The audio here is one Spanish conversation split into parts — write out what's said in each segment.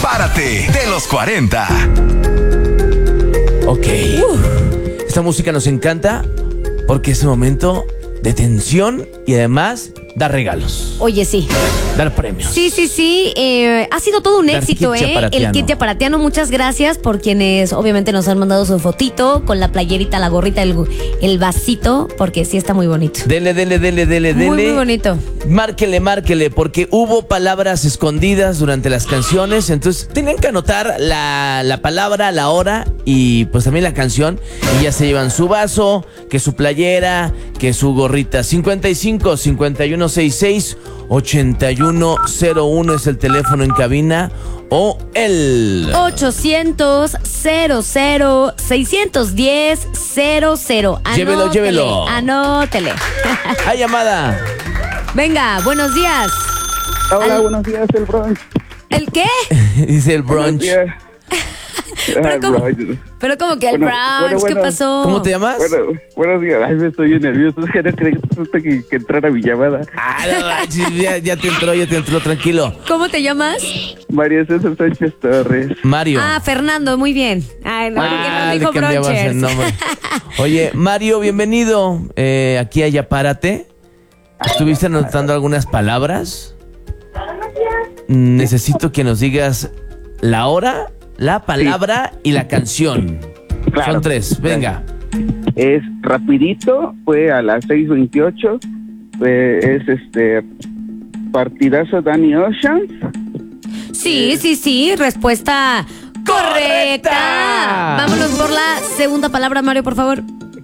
Párate de los 40. Ok. Esta música nos encanta porque es un momento de tensión y además dar regalos, Oye, sí. dar premios. Sí. Ha sido todo un Dar éxito, kit yaparatiano. El kit yaparatiano. Muchas gracias por quienes obviamente nos han mandado su fotito con la playerita, la gorrita, el vasito, porque sí está muy bonito. Dele. Muy bonito. Márquele, porque hubo palabras escondidas durante las canciones, entonces tenían que anotar la palabra, la hora y pues también la canción, y ya se llevan su vaso, que su playera, que su gorrita. 55 5166 8101 es el teléfono en cabina, o el 800-00-610-00. Llévelo. Anótele. ¡Hay llamada! Venga, buenos días. Hola, buenos días, el Bronx. ¿El qué? Dice el Buenos brunch. días. Pero como que el Bueno, brunch, ¿qué bueno. pasó? ¿Cómo te llamas? Buenos días. Ay, me estoy bien nervioso. Es que no creí que entrara mi llamada. Ah, no manches, ya te entró, tranquilo. ¿Cómo te llamas? María César Sánchez Torres. Mario. Ah, Fernando, muy bien. Ay, no, que nos le dijo cambiabas Bronchers. el nombre. Oye, Mario, bienvenido aquí a Ya Párate. ¿Estuviste anotando algunas palabras? Necesito que nos digas la hora, la palabra y la canción. Claro. Son 3, venga. Es rapidito, fue a las 6:28. Es partidazo Danny Ocean. Sí, respuesta correcta. Vámonos por la segunda palabra, Mario, por favor.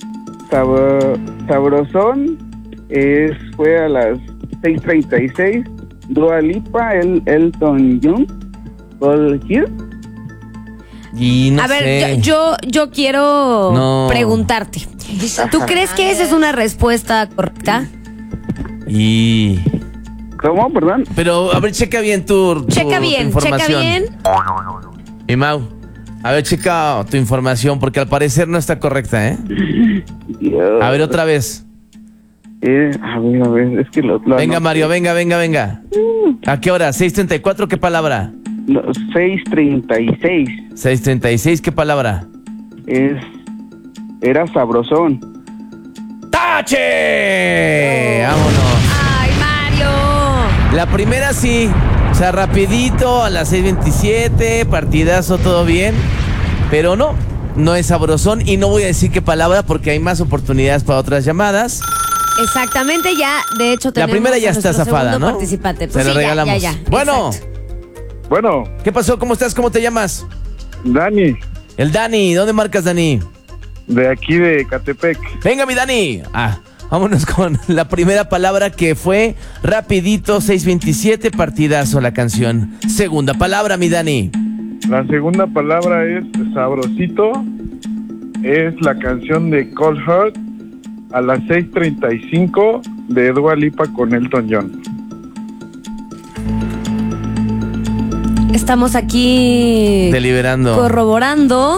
Sabrosón. Fue a las 6:36. Dua Lipa, Elton John. All Here. Y no A ver, sé. yo quiero No. preguntarte. ¿Tú crees que esa es una respuesta correcta? Y... ¿Cómo? Perdón. Pero, a ver, checa bien tu Checa bien. información. Y Mau, a ver, checa tu información, porque al parecer no está correcta, ¿eh? Dios. A ver, otra vez. A ver, es que lo Venga, anoté. Mario, venga. ¿A qué hora? ¿6:34? ¿Qué palabra? No, 6:36. 6:36, ¿qué palabra? Era sabrosón. ¡Tache! ¡Vámonos! ¡Ay, Mario! La primera sí, o sea, rapidito, a las 6:27, partidazo, todo bien. Pero no es sabrosón, y no voy a decir qué palabra porque hay más oportunidades para otras llamadas. Exactamente, ya, de hecho, La tenemos primera ya a está nuestro zafada, segundo ¿no? participante. Se Pues la sí, regalamos. Ya. Bueno, Exacto. Bueno, ¿qué pasó? ¿Cómo estás? ¿Cómo te llamas? Dani, El Dani. ¿Dónde marcas, Dani? de aquí de Catepec. Venga, mi Dani. Vámonos con la primera palabra, que fue rapidito, 6:27, partidazo la canción. Segunda palabra, mi Dani. La segunda palabra es sabrosito. Es la canción de Cold Heart a las 6:35 de Dua Lipa con Elton John. Estamos aquí Deliberando. corroborando.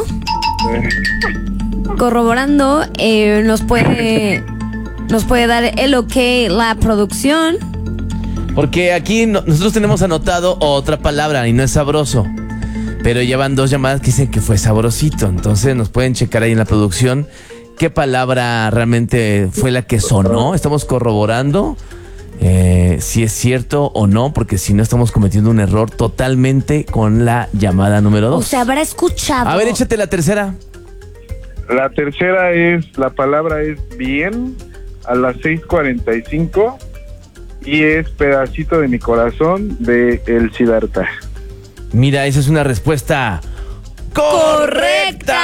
Nos puede dar el ok la producción. Porque aquí nosotros tenemos anotado otra palabra y no es sabroso. Pero llevan 2 llamadas que dicen que fue sabrosito. Entonces nos pueden checar ahí en la producción qué palabra realmente fue la que sonó. Estamos corroborando si es cierto o no, porque si no estamos cometiendo un error totalmente con la llamada número 2. O sea, habrá escuchado. A ver, échate la tercera. La tercera la palabra es bien a las 6:45 y es pedacito de mi corazón de El Siddhartha. Mira, esa es una respuesta correcta.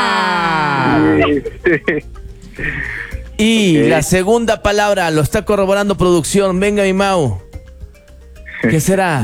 Y Ok. la segunda palabra lo está corroborando producción. Venga, mi Mau. ¿Qué será?